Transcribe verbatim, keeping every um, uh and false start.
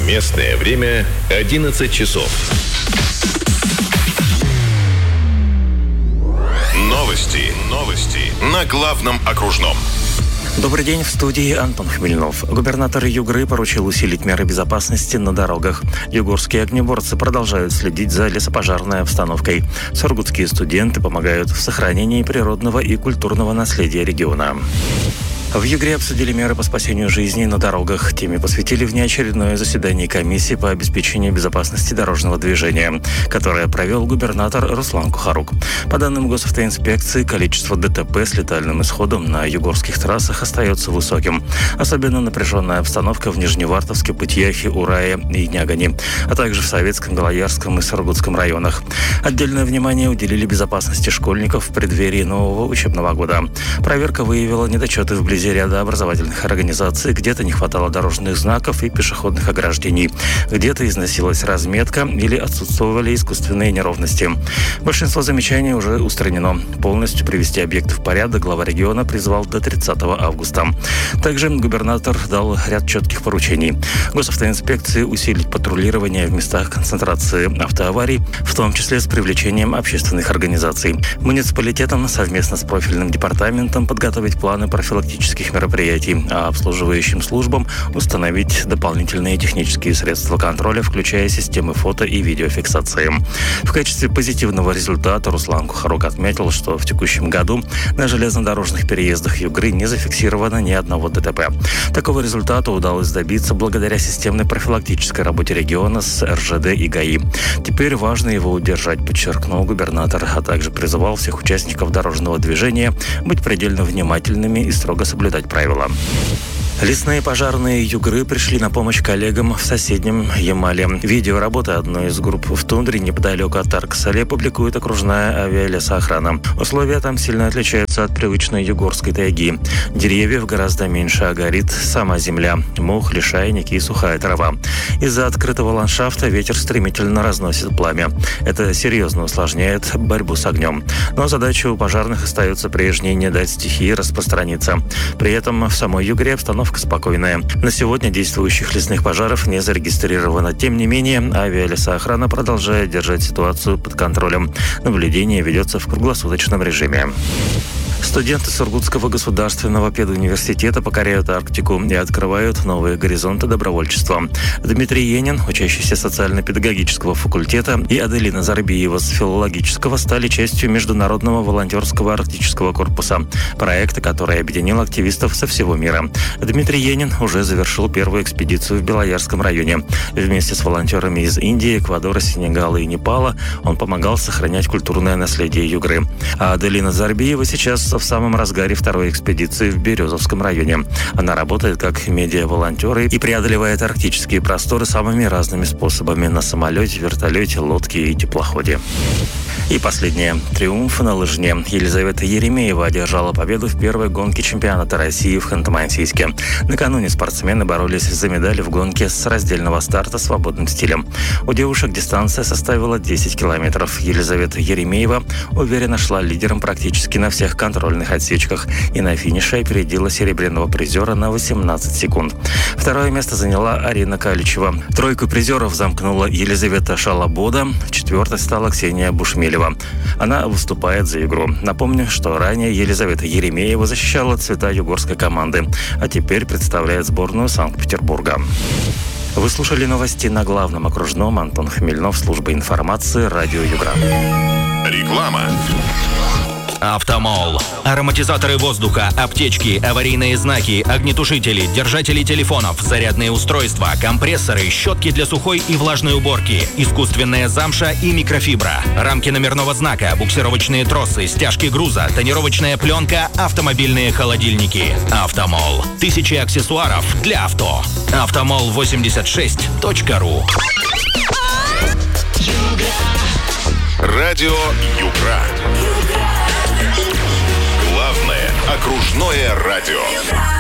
Местное время одиннадцать часов. Новости. Новости на главном окружном. Добрый день, в студии Антон Хмельнов. Губернатор Югры поручил усилить меры безопасности на дорогах. Югорские огнеборцы продолжают следить за лесопожарной обстановкой. Сургутские студенты помогают в сохранении природного и культурного наследия региона. В Югре обсудили меры по спасению жизней на дорогах. Теме посвятили внеочередное заседание комиссии по обеспечению безопасности дорожного движения, которое провел губернатор Руслан Кухарук. По данным госавтоинспекции, количество ДТП с летальным исходом на югорских трассах остается высоким. Особенно напряженная обстановка в Нижневартовске, Пытьяхе, Урае и Нягане, а также в Советском, Галаярском и Сургутском районах. Отдельное внимание уделили безопасности школьников в преддверии нового учебного года. Проверка выявила недочеты вблизи ряда образовательных организаций. Где-то не хватало дорожных знаков и пешеходных ограждений. Где-то износилась разметка или отсутствовали искусственные неровности. Большинство замечаний уже устранено. Полностью привести объекты в порядок глава региона призвал до тридцатого августа. Также губернатор дал ряд четких поручений. Госавтоинспекции усилить патрулирование в местах концентрации автоаварий, в том числе с привлечением общественных организаций. Муниципалитетам совместно с профильным департаментом подготовить планы профилактических мероприятий, а обслуживающим службам установить дополнительные технические средства контроля, включая системы фото- и видеофиксации. В качестве позитивного результата Руслан Кухарук отметил, что в текущем году на железнодорожных переездах Югры не зафиксировано ни одного ДТП. Такого результата удалось добиться благодаря системной профилактической работе региона с эр жэ дэ и ГАИ. Теперь важно его удержать, подчеркнул губернатор, а также призывал всех участников дорожного движения быть предельно внимательными и строго соблюдать правила. Лесные пожарные Югры пришли на помощь коллегам в соседнем Ямале. Видео работы одной из групп в тундре неподалеку от Тарко-Сале публикует окружная авиалесоохрана. Условия там сильно отличаются от привычной югорской тайги. Деревьев гораздо меньше, а горит сама земля. Мох, лишайники и сухая трава. Из-за открытого ландшафта ветер стремительно разносит пламя. Это серьезно усложняет борьбу с огнем. Но задача у пожарных остается прежней – не дать стихии распространиться. При этом в самой Югре обстановка спокойная. На сегодня действующих лесных пожаров не зарегистрировано. Тем не менее, авиалесоохрана продолжает держать ситуацию под контролем. Наблюдение ведется в круглосуточном режиме. Студенты Сургутского государственного педуниверситета покоряют Арктику и открывают новые горизонты добровольчества. Дмитрий Енин, учащийся социально-педагогического факультета, и Аделина Зарбиева с филологического стали частью Международного волонтерского арктического корпуса, проекта, который объединил активистов со всего мира. Дмитрий Енин уже завершил первую экспедицию в Белоярском районе. Вместе с волонтерами из Индии, Эквадора, Сенегала и Непала он помогал сохранять культурное наследие Югры. А Аделина Зарбиева сейчас в самом разгаре второй экспедиции в Березовском районе. Она работает как медиа-волонтер и преодолевает арктические просторы самыми разными способами: на самолете, вертолете, лодке и теплоходе. И последнее. Триумф на лыжне. Елизавета Еремеева одержала победу в первой гонке чемпионата России в Ханты-Мансийске. Накануне спортсмены боролись за медали в гонке с раздельного старта свободным стилем. У девушек дистанция составила десять километров. Елизавета Еремеева уверенно шла лидером практически на всех контрольных отсечках и на финише опередила серебряного призера на восемнадцать секунд. Второе место заняла Арина Каличева. Тройку призеров замкнула Елизавета Шалабода. Четвертой стала Ксения Бушмелева. Она выступает за игру. Напомню, что ранее Елизавета Еремеева защищала цвета югорской команды, а теперь представляет сборную Санкт-Петербурга. Вы слушали новости на главном окружном. Антон Хмельнов, служба информации, радио Югра. Реклама. Автомол. Ароматизаторы воздуха, аптечки, аварийные знаки, огнетушители, держатели телефонов, зарядные устройства, компрессоры, щетки для сухой и влажной уборки, искусственная замша и микрофибра, рамки номерного знака, буксировочные тросы, стяжки груза, тонировочная пленка, автомобильные холодильники. Автомол. Тысячи аксессуаров для авто. автомол восемьдесят шесть точка ру. Радио Югра. Главное окружное радио.